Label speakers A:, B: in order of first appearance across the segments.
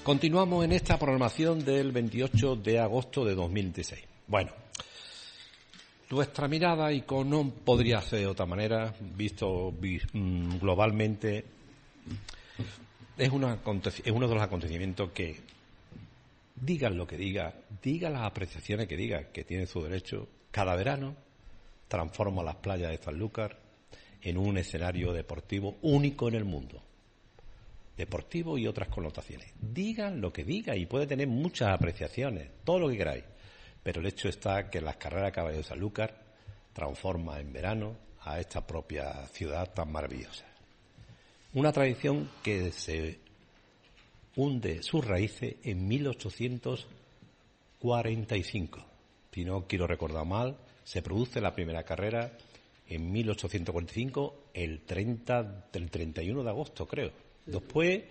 A: Continuamos en esta programación del 28 de agosto de 2016. Bueno, nuestra mirada, y no podría ser de otra manera, visto globalmente, es uno de los acontecimientos que, digan lo que diga las apreciaciones que diga, que tiene su derecho, cada verano transforma las playas de Sanlúcar en un escenario deportivo único en el mundo. Deportivo y otras connotaciones. Digan lo que diga, y puede tener muchas apreciaciones, todo lo que queráis, pero el hecho está que las carreras a caballo de Sanlúcar transforma en verano a esta propia ciudad tan maravillosa. Una tradición que se hunde sus raíces en 1845. Si no quiero recordar mal, se produce la primera carrera en 1845, el 31 de agosto, creo. Después,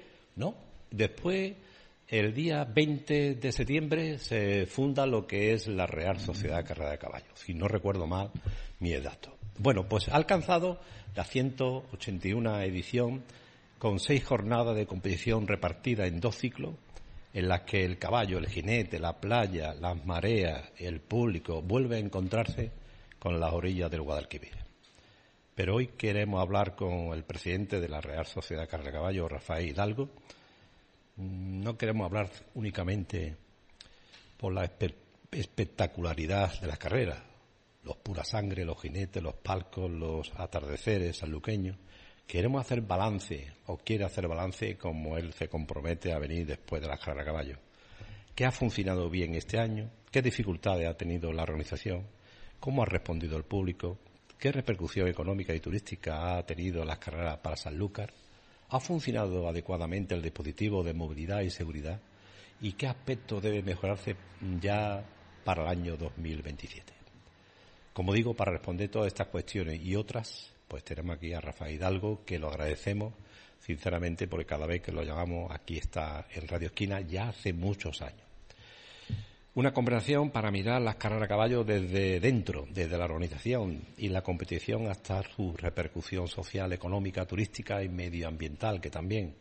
A: el día 20 de septiembre se funda lo que es la Real Sociedad de Carrera de Caballos, si no recuerdo mal mi dato. Bueno, pues ha alcanzado la 181 edición, con 6 jornadas de competición repartidas en 2 ciclos, en las que el caballo, el jinete, la playa, las mareas, el público vuelve a encontrarse con las orillas del Guadalquivir. Pero hoy queremos hablar con el presidente de la Real Sociedad de Carrera de Caballos, Rafael Hidalgo. No queremos hablar únicamente por la espectacularidad de las carreras, los pura sangre, los jinetes, los palcos, los atardeceres sanluqueños. Queremos hacer balance, o quiere hacer balance, como él se compromete a venir después de la carrera de caballo. ¿Qué ha funcionado bien este año? ¿Qué dificultades ha tenido la organización? ¿Cómo ha respondido el público? ¿Qué repercusión económica y turística ha tenido las carreras para Sanlúcar? ¿Ha funcionado adecuadamente el dispositivo de movilidad y seguridad? ¿Y qué aspectos debe mejorarse ya para el año 2027? Como digo, para responder todas estas cuestiones y otras, pues tenemos aquí a Rafael Hidalgo, que lo agradecemos sinceramente, porque cada vez que lo llamamos aquí está en Radio Esquina ya hace muchos años. Una conversación para mirar las carreras a caballo desde dentro, desde la organización y la competición, hasta su repercusión social, económica, turística y medioambiental, que también.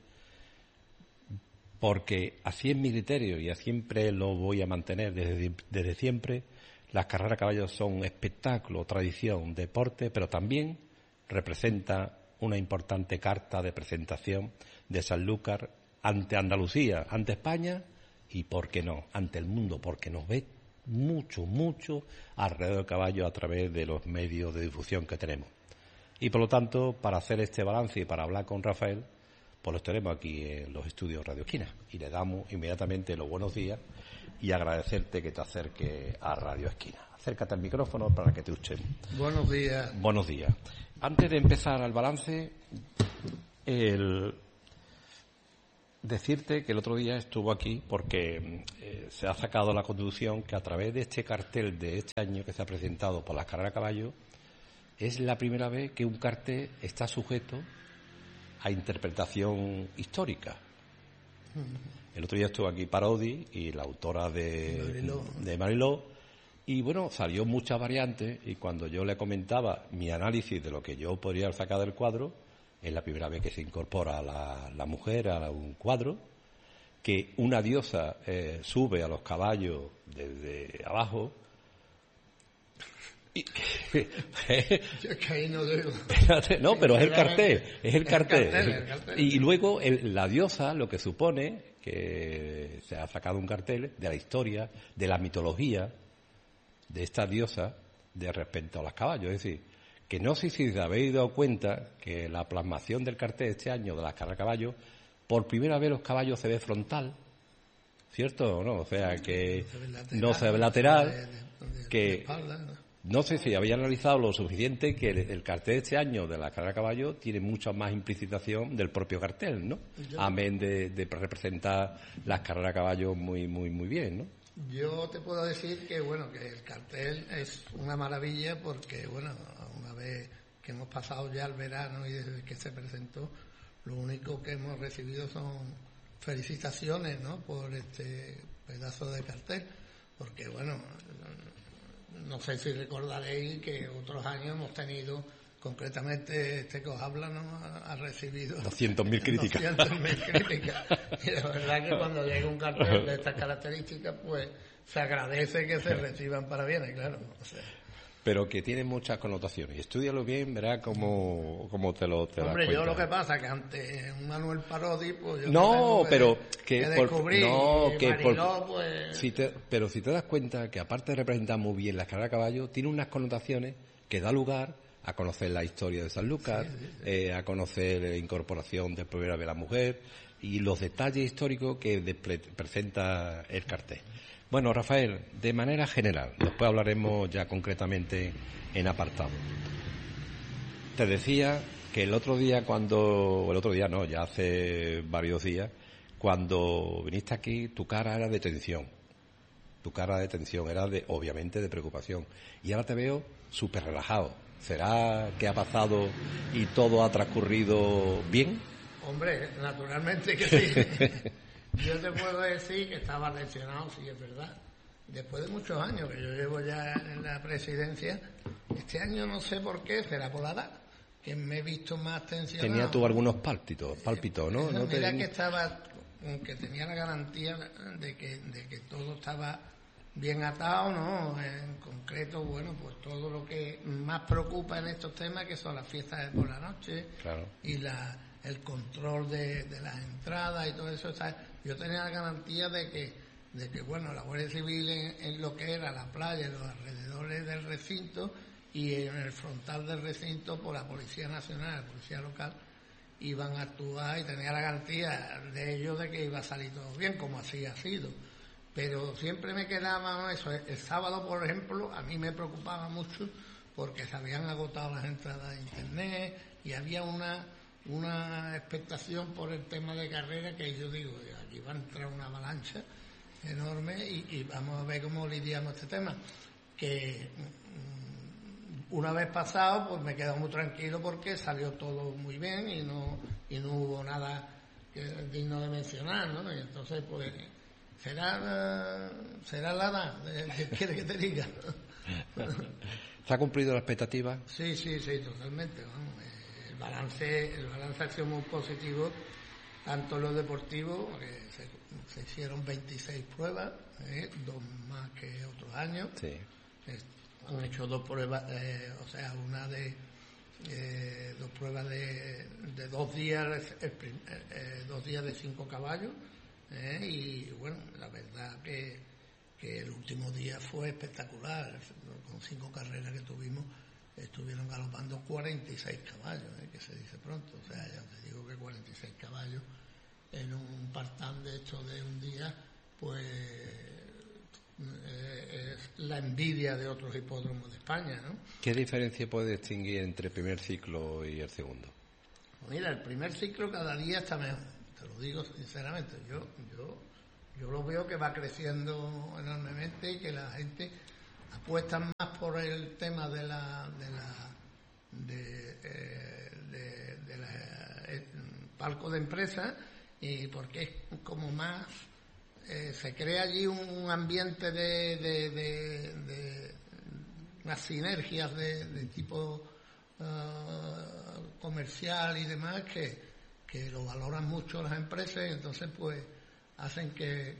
A: Porque así es mi criterio, y siempre lo voy a mantener desde siempre. Las carreras a caballo son espectáculo, tradición, deporte, pero también representa una importante carta de presentación de Sanlúcar ante Andalucía, ante España y, ¿por qué no?, ante el mundo, porque nos ve mucho alrededor del caballo a través de los medios de difusión que tenemos. Y, por lo tanto, para hacer este balance y para hablar con Rafael, pues los tenemos aquí en los estudios Radio Esquina. Y le damos inmediatamente los buenos días y agradecerte que te acerques a Radio Esquina. Acércate al micrófono para que te escuchen.
B: Buenos días.
A: Buenos días. Antes de empezar el balance, decirte que el otro día estuvo aquí porque se ha sacado la Constitución que, a través de este cartel de este año que se ha presentado por las carreras a caballo, es la primera vez que un cartel está sujeto a interpretación histórica. El otro día estuvo aquí Parodi y la autora de Mariló, y bueno, salió muchas variantes, y cuando yo le comentaba mi análisis de lo que yo podría sacar del cuadro, es la primera vez que se incorpora la mujer a un cuadro, que una diosa sube a los caballos desde abajo. Y,
B: yo es que ahí no digo.
A: No, pero es el cartel. Y luego la diosa, lo que supone que se ha sacado un cartel de la historia, de la mitología de esta diosa de respecto a los caballos. Es decir, que no sé si os habéis dado cuenta que la plasmación del cartel este año de las carreras a caballo, por primera vez los caballos se ve frontal, ¿cierto o no? O sea, que no se ve lateral, que no sé si había analizado lo suficiente que el cartel de este año de la carrera a caballo tiene mucha más implicitación del propio cartel, ¿no? Amén de representar las carreras a caballo muy bien, ¿no?
B: Yo te puedo decir que, bueno, que el cartel es una maravilla porque, bueno, una vez que hemos pasado ya el verano y desde que se presentó, lo único que hemos recibido son felicitaciones, ¿no?, por este pedazo de cartel, porque, bueno, no sé si recordaréis que otros años hemos tenido concretamente este que os habla no ha recibido
A: 200.000 críticas.
B: 200.000 críticas. Y la verdad que cuando llega un cartel de estas características, pues se agradece que se reciban para bienes, claro. O sea,
A: pero que tiene muchas connotaciones. Y estúdialo bien, verás cómo te das cuenta.
B: Hombre, yo lo que pasa es que ante un Manuel Parodi, pues yo
A: no, pero que
B: descubrí Mariló, pues...
A: pero si te das cuenta que aparte de representar muy bien la carrera de caballo, tiene unas connotaciones que da lugar a conocer la historia de Sanlúcar, a conocer la incorporación del Programa de la Mujer y los detalles históricos que presenta el cartel. Bueno, Rafael, de manera general, después hablaremos ya concretamente en apartado. Te decía que ya hace varios días, cuando viniste aquí, tu cara era de tensión. Tu cara de tensión era obviamente de preocupación. Y ahora te veo súper relajado. ¿Será que ha pasado y todo ha transcurrido bien?
B: Hombre, naturalmente que sí. Yo te puedo decir que estaba tensionado, sí, es verdad. Después de muchos años que yo llevo ya en la presidencia, este año no sé por qué, será por la edad, que me he visto más tensionado.
A: Tenía tú algunos pálpitos, ¿no?
B: Mira que tenía la garantía de que todo estaba bien atado, ¿no? En concreto, bueno, pues todo lo que más preocupa en estos temas, que son las fiestas de por la noche,
A: claro,
B: y el control de las entradas y todo eso. Yo tenía la garantía de que bueno, la Guardia Civil en lo que era la playa, en los alrededores del recinto y en el frontal del recinto, por la Policía Nacional, la Policía Local, iban a actuar, y tenía la garantía de ellos de que iba a salir todo bien, como así ha sido. Pero siempre me quedaba eso. El sábado, por ejemplo, a mí me preocupaba mucho porque se habían agotado las entradas de internet y había una expectación por el tema de carrera, que yo digo, aquí va a entrar una avalancha enorme y vamos a ver cómo lidiamos este tema. Que una vez pasado, pues me he quedado muy tranquilo porque salió todo muy bien y no hubo nada digno de mencionar, ¿no? Y entonces, pues será la edad, ¿qué quiere que te diga?
A: ¿Se ha cumplido la expectativa?
B: Sí, totalmente, vamos. El balance ha sido muy positivo, tanto en lo deportivo, que se hicieron 26 pruebas, 2 más que otros años.
A: Sí.
B: Han hecho 2 pruebas, una de 2 pruebas de 2 días, 2 días de 5 caballos, y bueno, la verdad que el último día fue espectacular, con 5 carreras que tuvimos. Estuvieron galopando 46 caballos, que se dice pronto. O sea, ya te digo que 46 caballos en un partán de hecho de un día, pues es la envidia de otros hipódromos de España, ¿no?
A: ¿Qué diferencia puede distinguir entre el primer ciclo y el segundo?
B: Mira, el primer ciclo cada día está mejor, te lo digo sinceramente. Yo lo veo que va creciendo enormemente y que la gente apuestan más por el tema de palco de empresa, y porque es como más se crea allí un ambiente de unas sinergias de tipo comercial y demás que lo valoran mucho las empresas, y entonces pues hacen que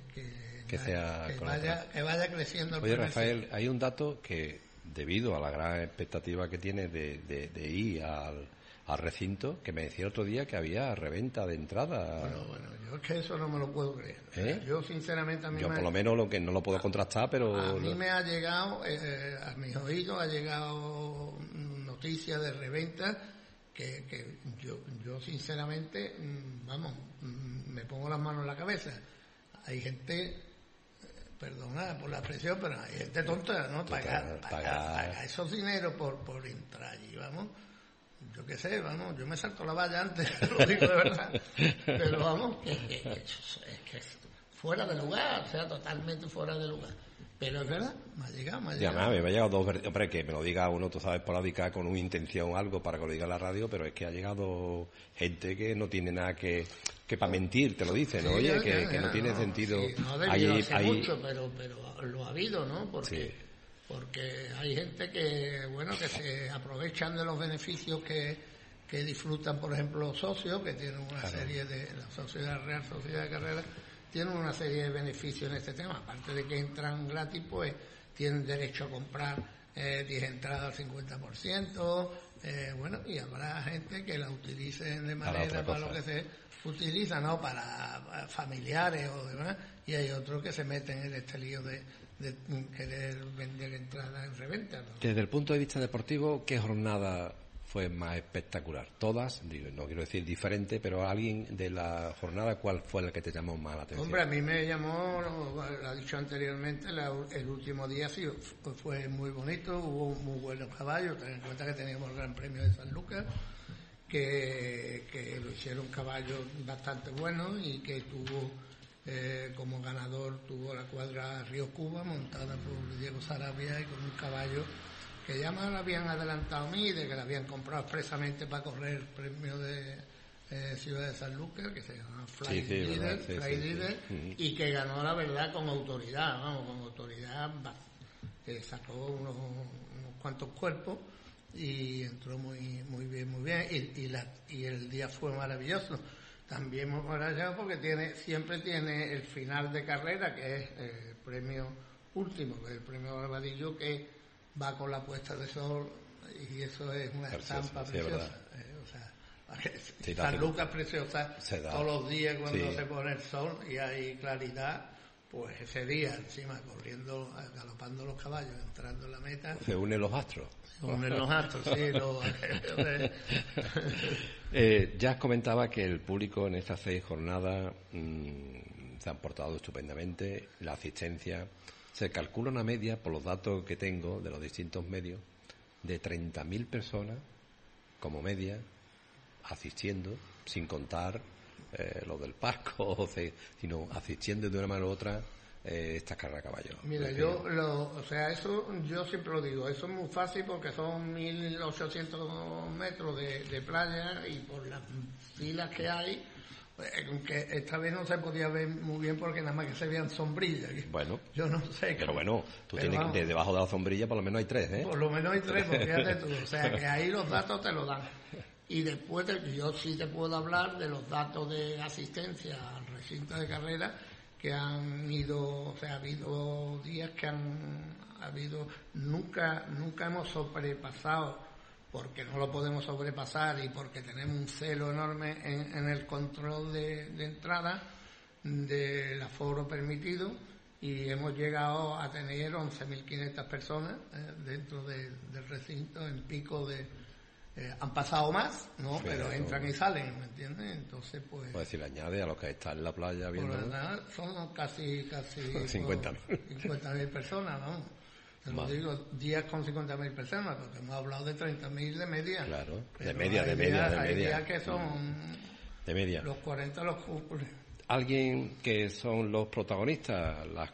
B: vaya creciendo el
A: Oye, Rafael, hay un dato que, debido a la gran expectativa que tiene de ir al recinto, que me decía el otro día que había reventa de entrada.
B: Bueno, yo es que eso no me lo puedo creer. Yo sinceramente
A: por lo menos lo que no lo puedo contrastar, pero
B: a mí me ha llegado, a mis oídos ha llegado noticias de reventa que yo sinceramente, me pongo las manos en la cabeza. Hay gente, perdona por la expresión, pero hay gente tonta, ¿no? Pagar esos dineros por entrar allí, vamos. Yo qué sé, vamos, yo me salto la valla antes, lo digo de verdad. Pero vamos, que es fuera de lugar, o sea, totalmente fuera de lugar. Pero es verdad, me ha llegado.
A: Ya, me ha llegado 2 veces. Hombre, que me lo diga uno, tú sabes, esporádica, con una intención o algo para que lo diga en la radio, pero es que ha llegado gente que no tiene nada que para mentir, te lo dicen, ¿no? Oye, que no tiene sentido.
B: Sí, no ha debido hacer mucho, pero lo ha habido, ¿no? Porque porque hay gente que, bueno, que se aprovechan de los beneficios que disfrutan, por ejemplo, los socios, que tienen una serie de, la sociedad Real Sociedad de Carreras, tienen una serie de beneficios en este tema, aparte de que entran gratis, pues tienen derecho a comprar 10 entradas al 50%, bueno, y habrá gente que la utilice de manera para lo que se utiliza, ¿no? Para familiares o demás, y hay otros que se meten en este lío de querer vender entradas en reventa, ¿no?
A: Desde el punto de vista deportivo, ¿qué jornada fue más espectacular? Todas, digo, no quiero decir diferente, pero alguien de la jornada, ¿cuál fue la que te llamó más la atención?
B: Hombre, a mí me llamó, lo he dicho anteriormente, el último día sí fue muy bonito, hubo muy buenos caballos, ten en cuenta que teníamos el Gran Premio de San Lucas, que lo hicieron caballos bastante buenos y que tuvo como ganador tuvo la cuadra Río Cuba montada por Diego Sarabia y con un caballo que ya me lo habían adelantado a mí, de que lo habían comprado expresamente para correr el premio de Ciudad de San Lucas, que se llama Fly Leader, y que ganó, la verdad, con autoridad, que sacó unos cuantos cuerpos y entró muy bien, y el día fue maravilloso. También muy maravilloso porque siempre tiene el final de carrera, que es el premio último, que es el premio Barbadillo, que va con la puesta de sol, y eso es una estampa preciosa. San Lucas preciosa todos los días cuando se pone el sol y hay claridad, pues ese día encima corriendo, galopando los caballos, entrando en la meta.
A: Se unen los astros.
B: Sí.
A: Ya comentaba que el público en estas 6 jornadas se han portado estupendamente, la asistencia. Se calcula una media, por los datos que tengo de los distintos medios, de 30.000 personas como media asistiendo, sin contar lo del Pasco, sino asistiendo de una manera u otra estas carreras a caballo.
B: Mira, eso yo siempre lo digo, eso es muy fácil porque son 1.800 metros de playa y por las filas que hay, aunque esta vez no se podía ver muy bien porque nada más que se veían sombrillas.
A: Bueno,
B: yo no sé.
A: Pero bueno, tú tienes que debajo de la sombrilla por lo menos hay 3, ¿eh?
B: Por lo menos hay 3, porque fíjate tú, o sea que ahí los datos te lo dan. Y después yo sí te puedo hablar de los datos de asistencia al recinto de carrera que han ido, o sea, ha habido días que nunca hemos sobrepasado, porque no lo podemos sobrepasar y porque tenemos un celo enorme en el control de entrada del aforo permitido, y hemos llegado a tener 11.500 personas dentro del recinto en pico de... han pasado más, ¿no? Pero entran y salen, ¿me entiendes? Entonces, pues...
A: Pues si le añade a los que están en la playa viendo...
B: Son casi
A: 50.000
B: personas, ¿no? Te lo digo, días con 50.000 personas, porque hemos hablado de 30.000 de media.
A: Claro,
B: de
A: media.
B: Hay días que son...
A: De media.
B: Los 40 los cumplen.
A: Alguien que son los protagonistas, las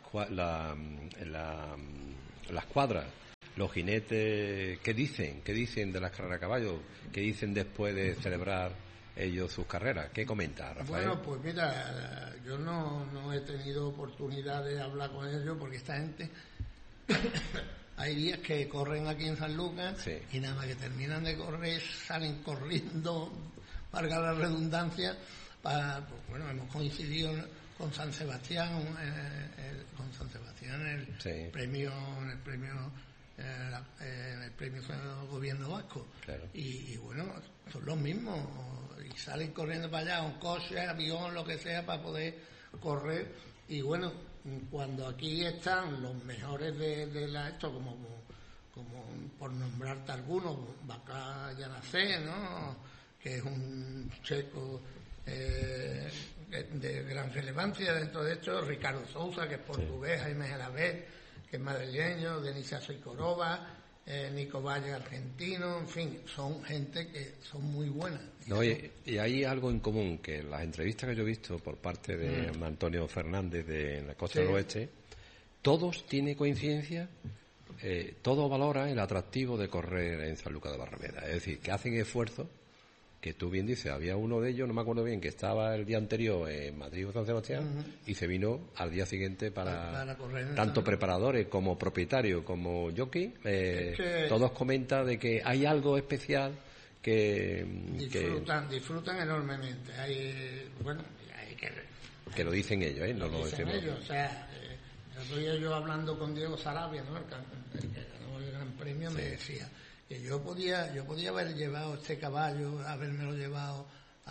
A: cuadras, los jinetes, ¿qué dicen de las carreras a caballo? ¿Qué dicen después de celebrar ellos sus carreras? ¿Qué comenta, Rafael?
B: Bueno, pues mira, yo no he tenido oportunidad de hablar con ellos porque esta gente hay días que corren aquí en San Lucas y nada más que terminan de correr salen corriendo, valga la redundancia, pues bueno, hemos coincidido con San Sebastián, en el premio gobierno vasco,
A: claro.
B: y bueno, son los mismos y salen corriendo para allá, un coche, avión, lo que sea, para poder correr. Y bueno, cuando aquí están los mejores de esto, como por nombrarte algunos, Bacá Yanacé, ¿no?, que es un checo de gran relevancia dentro de esto, Ricardo Sousa, que es portugués, Jaime Gelabert, que es madrileño, Denise Soicorova, Nico Valle, argentino, en fin, son gente que son muy buenas.
A: No, y hay algo en común, que en las entrevistas que yo he visto por parte de Antonio Fernández de la Costa del Oeste, todos tienen coincidencia, todos valoran el atractivo de correr en San Lucas de Barrameda, es decir, que hacen esfuerzo que tú bien dices, había uno de ellos, no me acuerdo bien, que estaba el día anterior en Madrid o San Sebastián y se vino al día siguiente para correr tanto preparadores como propietarios como jockey, todos comentan de que hay algo especial que
B: disfrutan enormemente.
A: Que lo dicen ellos, no lo decimos
B: ellos. O sea, estoy yo hablando con Diego Sarabia, ¿no? el que ganó el Gran Premio, sí. Me decía que yo podía haber llevado este caballo, habérmelo llevado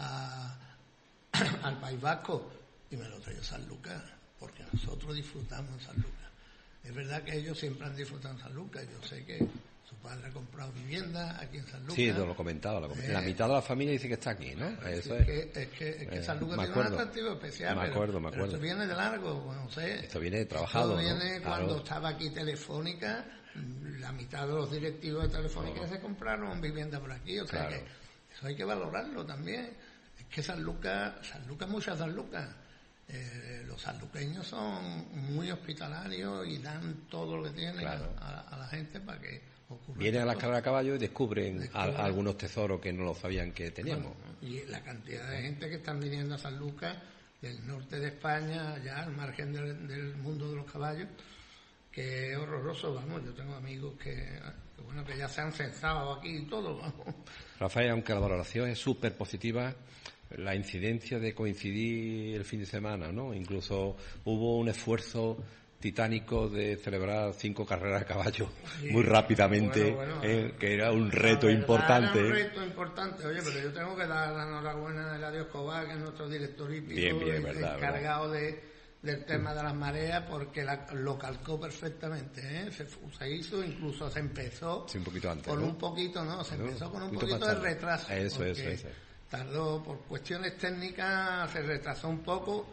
B: al País Vasco, y me lo traía a San Lucas, porque nosotros disfrutamos en San Lucas. Es verdad que ellos siempre han disfrutado en San Lucas. Yo sé que su padre ha comprado vivienda aquí en San Lucas.
A: Sí, nos lo comentaba. La mitad de la familia dice que está aquí, ¿no?
B: Eso es que San Lucas tiene un atractivo especial.
A: Me acuerdo.
B: Pero esto viene de largo, no sé.
A: Esto viene trabajado,
B: esto viene,
A: ¿no?
B: Cuando estaba aquí Telefónica, la mitad de los directivos de Telefónica se compraron vivienda por aquí. O sea que eso hay que valorarlo también. Es que San Lucas, muchas San Lucas. Los sanluqueños son muy hospitalarios y dan todo lo que tienen a la gente para que ocurra.
A: Vienen a las carreras de caballo y descubren algunos tesoros que no lo sabían que teníamos.
B: Bueno, y la cantidad de gente que están viniendo a San Lucas del norte de España, ya al margen del mundo de los caballos, que es horroroso, vamos. Yo tengo amigos que ya se han censado aquí y todo, vamos.
A: Rafael, aunque la valoración es súper positiva, la incidencia de coincidir el fin de semana, ¿no? Incluso hubo un esfuerzo titánico de celebrar 5 carreras de caballo muy rápidamente, que era un reto importante.
B: Era un reto importante. Oye, pero yo tengo que dar la enhorabuena a Eladio Escobar, que es nuestro director hípico, encargado del tema de las mareas, porque lo calcó perfectamente, ¿eh? Se hizo, incluso se empezó
A: un poquito antes,
B: con un poquito, empezó con un poquito de retraso.
A: Eso.
B: Tardó por cuestiones técnicas, se retrasó un poco,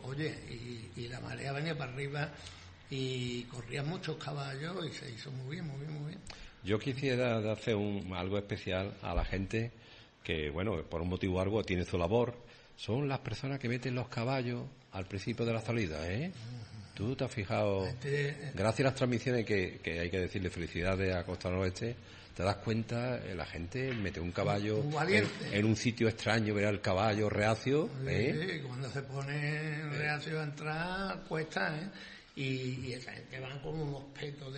B: y la marea venía para arriba y corrían muchos caballos y se hizo muy bien.
A: Yo quisiera hacer algo especial a la gente que, por un motivo o algo tiene su labor. Son las personas que meten los caballos al principio de la salida, ¿eh? Tú te has fijado, gracias a las transmisiones que hay que decirle felicidades a Costa Noroeste, te das cuenta, la gente mete un caballo en un sitio extraño, ver al caballo reacio.
B: Sí, cuando se pone reacio a entrar, cuesta, ¿eh? Y esa gente van con unos petos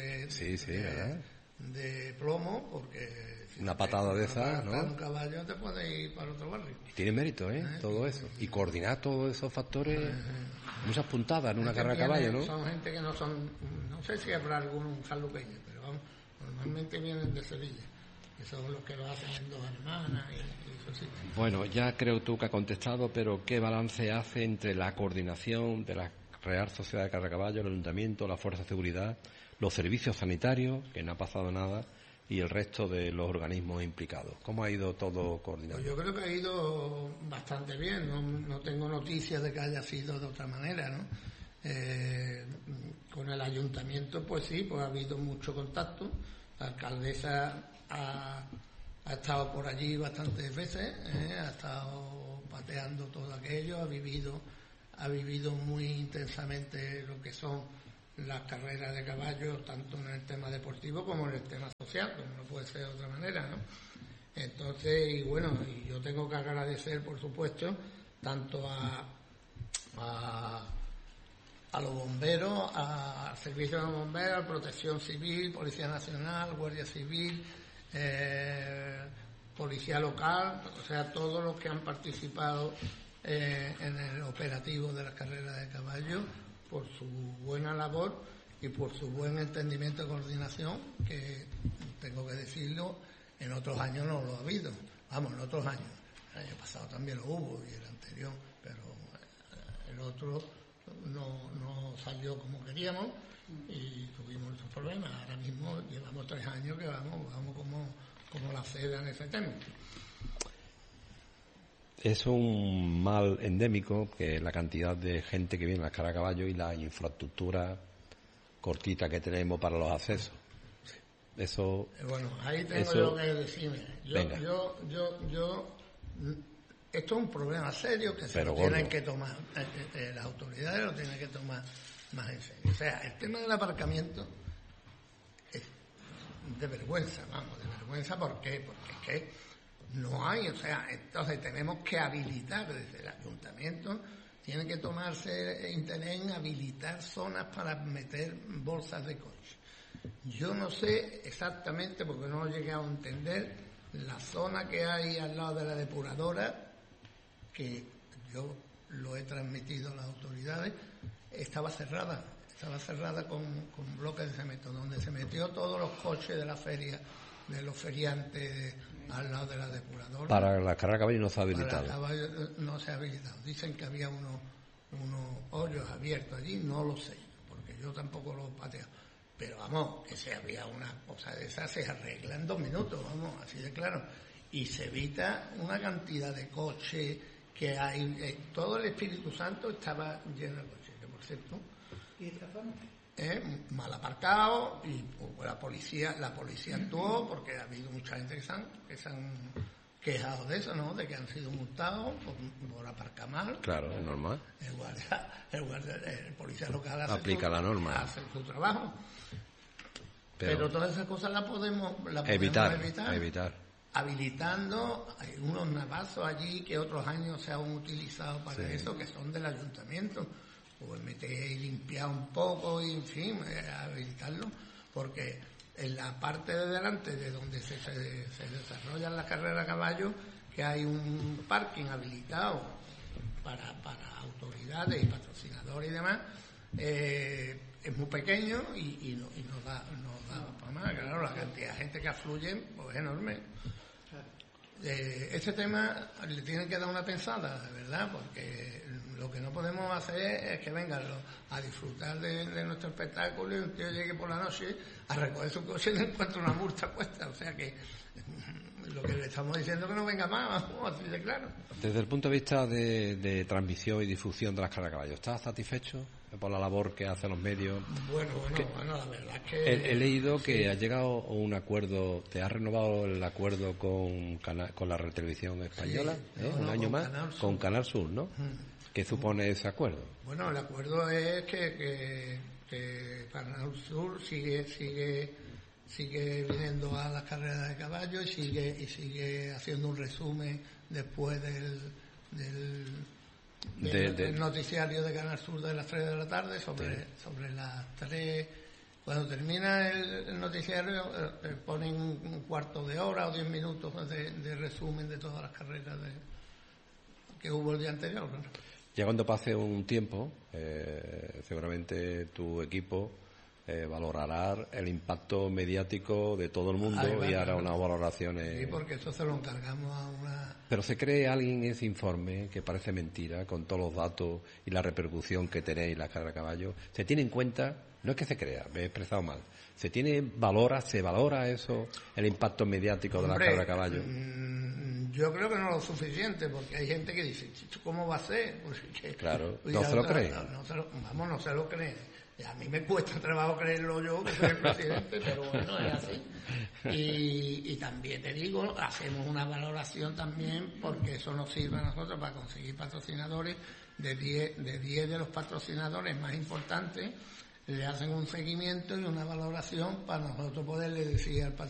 B: de plomo, porque
A: una patada de esa, ¿no?
B: Un caballo te puede ir para otro barrio.
A: Y tiene mérito, todo eso. Y coordinar todos esos factores, muchas puntadas en una carrera de caballo, ¿no?
B: Son gente que no sé si habrá algún sanluqueño, pero vamos, normalmente vienen de Sevilla, que son los que lo hacen en Dos Hermanas y eso sí.
A: Bueno, ya creo tú que ha contestado, pero ¿qué balance hace entre la coordinación de la Real Sociedad de Carrera de Caballo, el Ayuntamiento, la Fuerza de Seguridad, los servicios sanitarios, que no ha pasado nada, y el resto de los organismos implicados? ¿Cómo ha ido todo coordinado?
B: Pues yo creo que ha ido bastante bien. No tengo noticias de que haya sido de otra manera, ¿no? Con el ayuntamiento, pues sí, pues ha habido mucho contacto. La alcaldesa ha estado por allí bastantes veces, ha estado pateando todo aquello, ha vivido muy intensamente lo que son las carreras de caballos, tanto en el tema deportivo como en el tema social, como no puede ser de otra manera, ¿no? Entonces, y yo tengo que agradecer, por supuesto, tanto a los bomberos, al servicio de los bomberos, Protección Civil, Policía Nacional, Guardia Civil, Policía Local, o sea, todos los que han participado en el operativo de las carreras de caballo, por su buena labor y por su buen entendimiento y coordinación, que tengo que decirlo, en otros años no lo ha habido. Vamos, en otros años. El año pasado también lo hubo y el anterior, pero el otro no salió como queríamos y tuvimos esos problemas. Ahora mismo llevamos 3 años que vamos como la seda en ese tema.
A: Es un mal endémico, que la cantidad de gente que viene a las carreras de caballo y la infraestructura cortita que tenemos para los accesos. Eso.
B: Ahí tengo yo que decirme. Esto es un problema serio que se lo tienen que tomar, las autoridades lo tienen que tomar más en serio. O sea, el tema del aparcamiento es de vergüenza, ¿por qué? Porque es que no hay, o sea, entonces tenemos que habilitar desde el ayuntamiento, tiene que tomarse interés en habilitar zonas para meter bolsas de coche. Yo no sé exactamente, porque no he llegado a entender, la zona que hay al lado de la depuradora, que yo lo he transmitido a las autoridades, estaba cerrada con bloques de cemento, donde se metió todos los coches de la feria, de los feriantes al lado de la depuradora.
A: Para la carrera de caballo no se ha habilitado.
B: Para caballo no se ha habilitado. Dicen que había unos hoyos abiertos allí, no lo sé, porque yo tampoco lo he pateado. Pero vamos, que si había una cosa de esa, se arregla en 2 minutos, vamos, así de claro. Y se evita una cantidad de coches que hay. Todo el Espíritu Santo estaba lleno de coches, que por cierto.
C: ¿Y esta zona?
B: Mal aparcado, y pues, la policía actuó, porque ha habido mucha gente que se han quejado de eso, ¿no? De que han sido multados por aparcar mal.
A: Claro, es normal.
B: El policía local
A: aplica la norma,
B: hace su trabajo. Pero todas esas cosas las podemos
A: evitar.
B: Habilitando, hay unos navazos allí que otros años se han utilizado para eso, que son del ayuntamiento. Pues meter y limpiar un poco y, en fin, habilitarlo, porque en la parte de delante de donde se desarrollan las carreras a caballo, que hay un parking habilitado para autoridades y patrocinadores y demás, es muy pequeño y no da para más. Claro, la cantidad de gente que afluye pues, es enorme. Este tema le tienen que dar una pensada, de verdad, porque lo que no podemos hacer es que vengan a disfrutar de nuestro espectáculo y un tío llegue por la noche a recoger su coche y le encuentra una multa puesta. O sea que lo que le estamos diciendo es que no venga más, vamos, así de claro.
A: Desde el punto de vista de transmisión y difusión de las carreras de caballo, ¿estás satisfecho por la labor que hacen los medios?
B: Bueno, la verdad es que...
A: He leído que has llegado a un acuerdo, te has renovado el acuerdo con la Televisión Española, un año más, con Canal Sur, ¿no? ¿Qué supone ese acuerdo?
B: Bueno, el acuerdo es que Canal Sur sigue viniendo a las carreras de caballo y sigue haciendo un resumen después del noticiario de Canal Sur de las 3 de la tarde sobre las 3. Cuando termina el noticiario ponen un cuarto de hora o 10 minutos de resumen de todas las carreras que hubo el día anterior, ¿no?
A: Ya cuando pase un tiempo, seguramente tu equipo valorará el impacto mediático de todo el mundo y hará unas valoraciones.
B: Sí, porque eso se lo encargamos a una...
A: Pero ¿se cree alguien ese informe que parece mentira, con todos los datos y la repercusión que tenéis la carrera de caballo? ¿Se tiene en cuenta? No es que se crea, me he expresado mal. ¿Se valora eso, el impacto mediático de la carrera de caballo?
B: Yo creo que no lo suficiente, porque hay gente que dice, ¿cómo va a ser? Pues
A: claro, no se lo cree.
B: No se lo cree. Y a mí me cuesta trabajo creerlo yo, que soy el presidente, pero bueno, es así. Y también te digo, hacemos una valoración también, porque eso nos sirve a nosotros para conseguir patrocinadores. De 10 de los patrocinadores más importantes, le hacen un seguimiento y una valoración para nosotros poderle decir al